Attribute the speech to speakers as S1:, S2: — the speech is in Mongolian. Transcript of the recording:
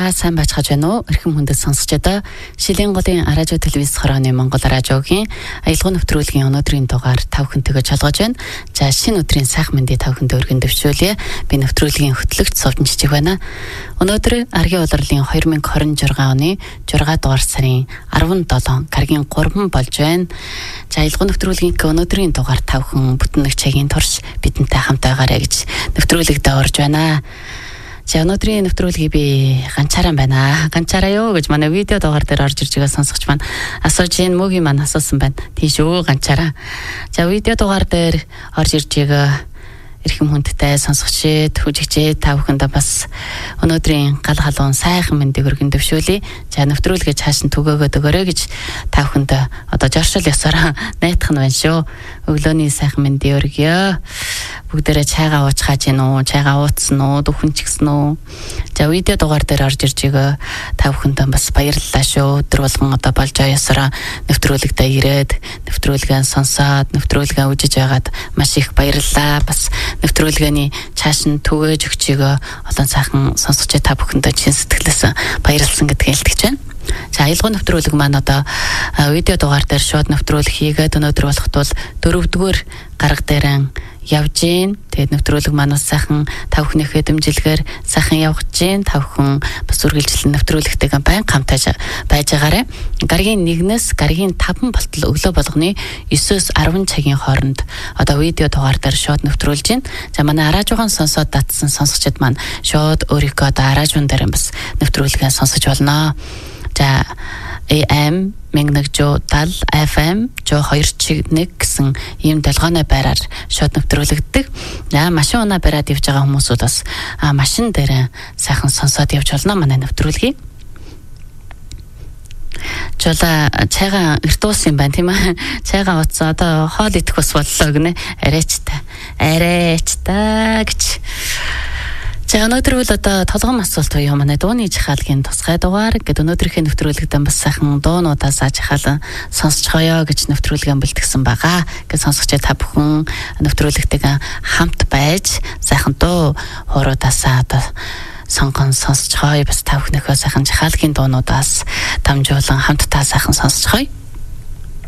S1: Та сайн байцгааж байна уу? Эрхэм хүндэт сонсогч одоо Шилийн голын радио телевиз хорооны Монгол радиогийн аялал нэвтрүүлгийн өнөөдрийн дугаар тав хүнтэйгээ чалгаж байна. За шинэ өдрийн сайхан мэндийг тав хүнтэй өргөн дэвшүүлье. Би нэвтрүүлгийн хөтлөгч Совдон Жижиг байна. Өнөөдөр Аргийн улирлын 2026 оны 6 дугаар сарын 17 гаргийн 3 болж байна. За аялал нэвтрүүлгийн өнөөдрийн дугаар тав хүн бүтэн нэг цагийн турш бидэнтэй хамт байгаарай гэж нэвтрүүлэгдээ орж байна. За өнөөдрийн нэвтрүүлгийг би ганцаараа байна. Ганцаараа юу гэж манай видео дугаар дээр орж ирж байгаа сонсогч маань асууж ийн мөгийн маань асуусан байна. Тийш үү ганцаараа. За видео дугаар дээр орж ирж байгаа эрхэм хүндтэй сонсогчид, хүжигчид та бүхэндээ бас өнөөдрийн гал халуун сайхан мэндийг өргөн дэвшүүлье. За нэвтрүүлгээ цааш нь түгээгөөд өгөөрэй гэж та бүхэндээ одоо жоршил ёсоор найдах нь байна шүү. Өглөөний сайхан мэндийг өргөё. Бүгдээрээ чайгаа ууж хааж гин үү, чайгаа ууцсан уу, дөхөн ч гисэн үү. За видео дугаар дээр орж ирж байгаа та бүхэндээ бас баярлалаа шүү. Өдөр болгон одоо болж байгаа ёсоор нэвтрүүлэгдээ ирээд нэвтрүүлгээ сонсоод нэвтрүүлгээ үзэж байгаад маш их баярлалаа. Бас нэвтрүүлгээний цааш нь түгээж өгчөөгөө олон сайхан сонсогч та бүхэндээ чин сэтгэлээс баярлсан гэдгийг хэлтгэж байна. За аялал нэвтрүүлэг маань одоо видео дугаар дээр шууд нэвтрүүлэг хийгээд өнөөдөр болоход бол 4-р гараг дээрэн явж гин. Тэгээд нэвтрүүлэг маань бас сайхан та бүхнийхээ дэмжлэгээр сайхан явж гин. Та бүхэн бас үргэлжлэн нэвтрүүлэгтэйгээ байн хамтаж байж байгаарай. Гаргийн 1-ээс гаргийн 5 болтол өглөө болгоны 9-өөс 10 цагийн хооронд одоо видео дугаар дээр шууд нэвтрүүлж гин. За манай радиогоон сонсоод татсан сонсогчид маань шууд өөрийнхөө одоо радион дээр бас нэвтрүүлгээ сонсож болно. За AM 1170 FM 102.1 гэсэн ийм долгооны байраар шууд нэвтрүүлэгддэг. За машин унаа бариад явж байгаа хүмүүс бас машин дээр сайхан сонсоод явж болно манай нэвтрүүлгийг. Жолоо чайгаа эрт уусан юм байна тийм ээ. Чайгаа ууцсан одоо хоол идэх бас боллоо гинэ. Арайч та гэж. За өнөөдөр бол одоо толгом асуулт буюу манай дууны жихаалгийн тусгай дугаар гэдэг өнөөдрийнхээ нэвтрүүлэгтэн бас сайхан дуунуудаас жихаалan сонсч гоёо гэж нэвтрүүлгэн бэлтгэсэн байгаа. Гэж сонсогч та бүхэн нэвтрүүлэгтэйгээ хамт байж сайхан дуу хооруудаас одоо сонгон сонсч гоё бас та бүхнийхөө сайхан жихаалгийн дуунуудаас дамжуулан хамтдаа сайхан сонсч гоё.